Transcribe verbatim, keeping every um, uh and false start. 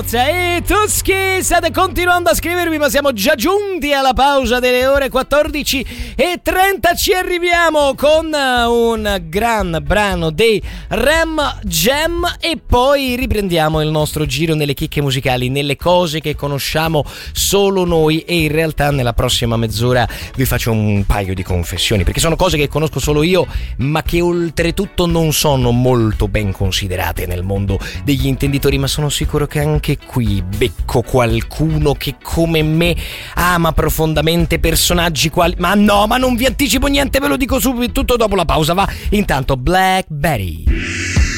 Forza e Tuschi, state continuando a scrivermi, ma siamo già giunti alla pausa delle ore quattordici e trenta. Ci arriviamo con un gran brano dei Ram Jam e poi riprendiamo il nostro giro nelle chicche musicali, nelle cose che conosciamo solo noi, e in realtà nella prossima mezz'ora vi faccio un paio di confessioni, perché sono cose che conosco solo io, ma che oltretutto non sono molto ben considerate nel mondo degli intenditori, ma sono sicuro che anche qui becco qualcuno che come me ama profondamente personaggi quali... Ma no, ma non vi anticipo niente, ve lo dico subito, tutto dopo la pausa, va? Intanto Black Betty.